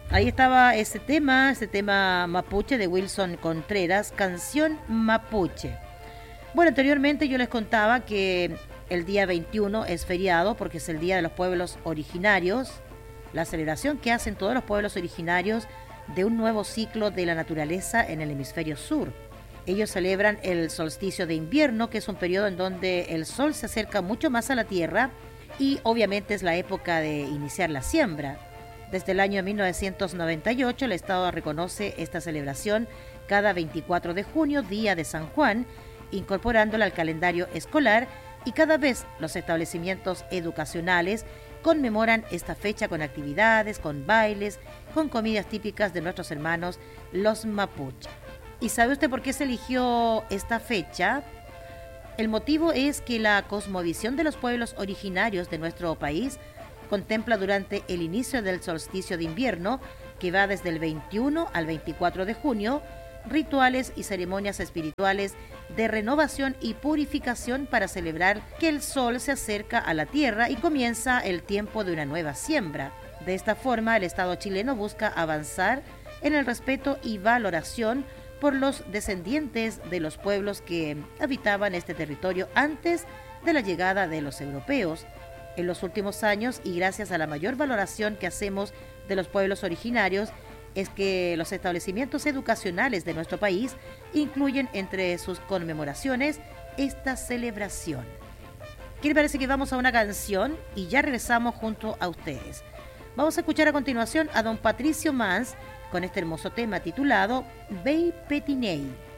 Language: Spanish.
Ahí estaba ese tema mapuche de Wilson Contreras, Canción Mapuche. Bueno, anteriormente yo les contaba que el día 21 es feriado porque es el Día de los Pueblos Originarios, la celebración que hacen todos los pueblos originarios de un nuevo ciclo de la naturaleza en el hemisferio sur. Ellos celebran el solsticio de invierno, que es un periodo en donde el sol se acerca mucho más a la tierra y obviamente es la época de iniciar la siembra. Desde el año 1998 el Estado reconoce esta celebración cada 24 de junio, día de San Juan, incorporándola al calendario escolar, y cada vez los establecimientos educacionales conmemoran esta fecha con actividades, con bailes, con comidas típicas de nuestros hermanos los mapuche. ¿Y sabe usted por qué se eligió esta fecha? El motivo es que la cosmovisión de los pueblos originarios de nuestro país contempla durante el inicio del solsticio de invierno, que va desde el 21 al 24 de junio, rituales y ceremonias espirituales de renovación y purificación para celebrar que el sol se acerca a la tierra y comienza el tiempo de una nueva siembra. De esta forma, el Estado chileno busca avanzar en el respeto y valoración por los descendientes de los pueblos que habitaban este territorio antes de la llegada de los europeos. En los últimos años, y gracias a la mayor valoración que hacemos de los pueblos originarios, es que los establecimientos educacionales de nuestro país incluyen entre sus conmemoraciones esta celebración. ¿Qué le parece que vamos a una canción y ya regresamos junto a ustedes? Vamos a escuchar a continuación a don Patricio Mans con este hermoso tema titulado Bei Petinei.